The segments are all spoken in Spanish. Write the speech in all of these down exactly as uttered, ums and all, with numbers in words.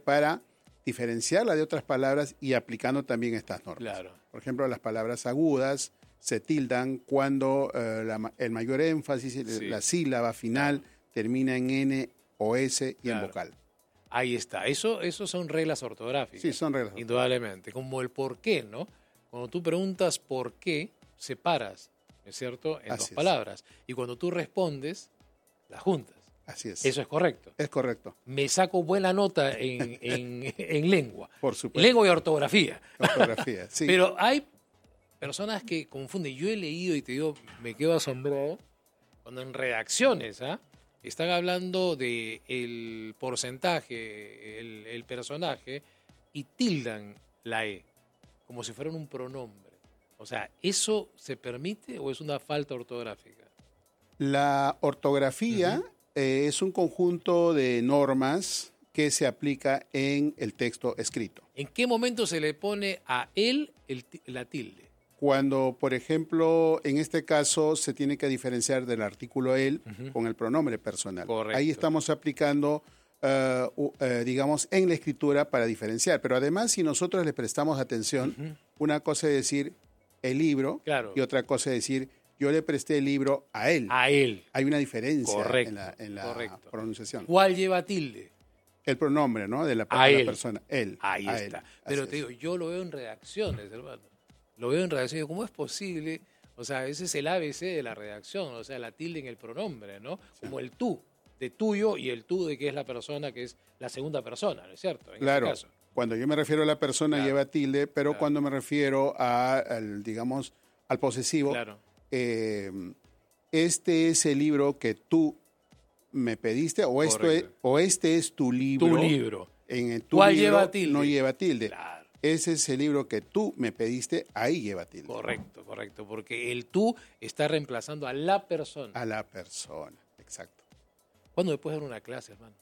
para diferenciarla de otras palabras y aplicando también estas normas. Claro. Por ejemplo, las palabras agudas se tildan cuando eh, la, el mayor énfasis, Sí. la sílaba final claro. termina en N o S y claro. en vocal. Ahí está. Eso, eso son reglas ortográficas. Sí, son reglas. Indudablemente. Como el por qué, ¿no? Cuando tú preguntas por qué, separas, ¿es cierto?, en Así dos es. palabras. Y cuando tú respondes, las juntas. Así es. Eso es correcto. Es correcto. Me saco buena nota en, en, en lengua. Por supuesto. Lengua y ortografía. Ortografía, sí. Pero hay personas que confunden. Yo he leído y te digo, me quedo asombrado cuando en redacciones, ¿ah? Están hablando de el porcentaje, el, el personaje, y tildan la E, como si fueran un pronombre. O sea, ¿eso se permite o es una falta ortográfica? La ortografía uh-huh. eh, es un conjunto de normas que se aplica en el texto escrito. ¿En qué momento se le pone a él el, la tilde? Cuando, por ejemplo, en este caso se tiene que diferenciar del artículo él uh-huh. con el pronombre personal. Correcto. Ahí estamos aplicando, uh, uh, digamos, en la escritura para diferenciar. Pero además, si nosotros le prestamos atención, uh-huh. una cosa es decir el libro claro. y otra cosa es decir yo le presté el libro a él. A él. Hay una diferencia Correcto. en la, en la Correcto. pronunciación. ¿Cuál lleva tilde? El pronombre, ¿no? De la, a de la él. persona. Él. Ahí a está. Él. Pero Así te es. digo, yo lo veo en redacciones, hermano. Lo veo en redacción. ¿Cómo es posible? O sea, ese es el A B C de la redacción. O sea, la tilde en el pronombre, ¿no? Sí. Como el tú, de tuyo, y el tú de que es la persona que es la segunda persona, ¿no es cierto? En claro. Ese caso. Cuando yo me refiero a la persona claro. lleva tilde, pero claro. cuando me refiero a, al, digamos, al posesivo, claro. eh, este es el libro que tú me pediste o, esto es, o este es tu libro. Tu libro. En el, tu ¿Cuál libro lleva tilde? No lleva tilde. Claro. Ese es el libro que tú me pediste, ahí lleva tilde. Correcto, correcto, porque el tú está reemplazando a la persona. A la persona, exacto. ¿Cuándo me puedes dar una clase, hermano?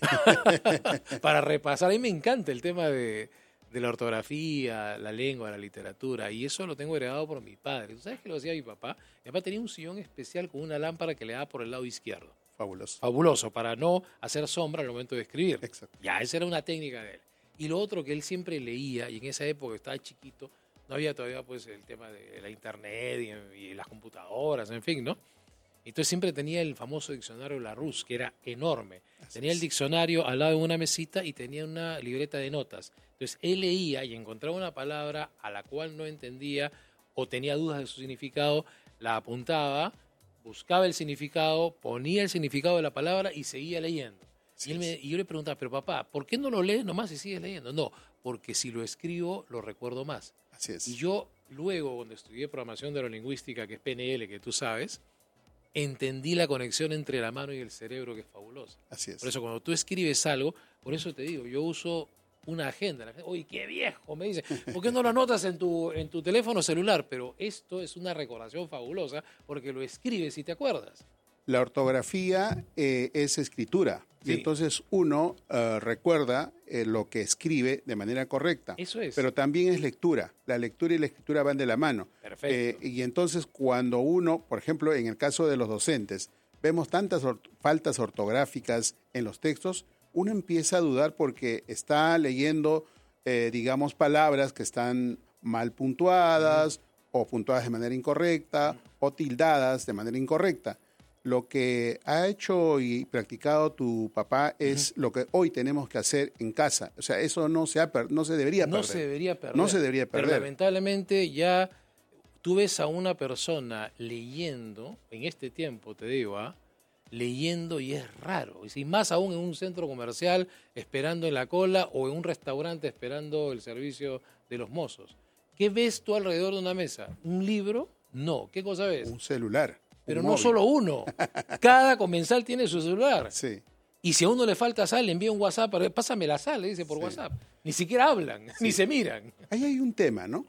Para repasar. A mí me encanta el tema de, de la ortografía, la lengua, la literatura, y eso lo tengo heredado por mi padre. ¿Tú sabes qué lo hacía mi papá? Mi papá tenía un sillón especial con una lámpara que le daba por el lado izquierdo. Fabuloso. Fabuloso, para no hacer sombra al momento de escribir. Exacto. Ya, esa era una técnica de él. Y lo otro que él siempre leía, y en esa época estaba chiquito, no había todavía pues el tema de la internet y, y las computadoras, en fin, ¿no? Entonces siempre tenía el famoso diccionario Larousse, que era enorme. Así tenía es. El diccionario al lado de una mesita y tenía una libreta de notas. Entonces él leía y encontraba una palabra a la cual no entendía o tenía dudas de su significado, la apuntaba, buscaba el significado, ponía el significado de la palabra y seguía leyendo. Y, él me, y yo le preguntaba, pero papá, ¿por qué no lo lees nomás y sigues leyendo? No, porque si lo escribo, lo recuerdo más. Así es. Y yo luego, cuando estudié programación neurolingüística, que es P N L, que tú sabes, entendí la conexión entre la mano y el cerebro, que es fabulosa. Así es. Por eso, cuando tú escribes algo, por eso te digo, yo uso una agenda. La gente, oye, qué viejo, me dice, ¿por qué no lo anotas en tu, en tu teléfono celular? Pero esto es una recordación fabulosa porque lo escribes y te acuerdas. La ortografía eh, es escritura. Sí. Y entonces uno uh, recuerda eh, lo que escribe de manera correcta. Eso es. Pero también es lectura. La lectura y la escritura van de la mano. Perfecto. Eh, y entonces cuando uno, por ejemplo, en el caso de los docentes, vemos tantas or- faltas ortográficas en los textos, uno empieza a dudar porque está leyendo, eh, digamos, palabras que están mal puntuadas uh-huh. o puntuadas de manera incorrecta uh-huh. o tildadas de manera incorrecta. Lo que ha hecho y practicado tu papá es uh-huh. lo que hoy tenemos que hacer en casa. O sea, eso no se, ha per- no se debería perder. No se debería perder. No se debería perder. Pero lamentablemente ya tú ves a una persona leyendo, en este tiempo te digo, ¿ah? leyendo y es raro. Y más aún en un centro comercial esperando en la cola o en un restaurante esperando el servicio de los mozos. ¿Qué ves tú alrededor de una mesa? ¿Un libro? No. ¿Qué cosa ves? Un celular. Pero un no móvil. Solo uno. Cada comensal tiene su celular. Sí. Y si a uno le falta sal, le envía un WhatsApp. Pásame la sal, le dice por sí. WhatsApp. Ni siquiera hablan, sí. ni se miran. Ahí hay un tema, ¿no?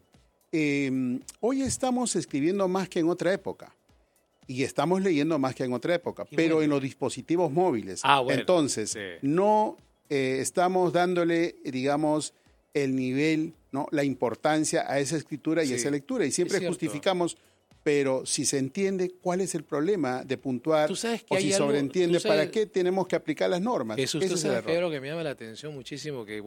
Eh, hoy estamos escribiendo más que en otra época. Y estamos leyendo más que en otra época. Qué pero bueno. en los dispositivos móviles. Ah, bueno. Entonces, sí. no eh, estamos dándole, digamos, el nivel, ¿no? La importancia a esa escritura y sí. a esa lectura. Y siempre justificamos... Pero si se entiende cuál es el problema de puntuar, ¿Tú sabes que o hay si algo, sobreentiende, tú sabes, ¿para qué tenemos que aplicar las normas? Jesús, tú sabes, Pedro, que me llama la atención muchísimo, que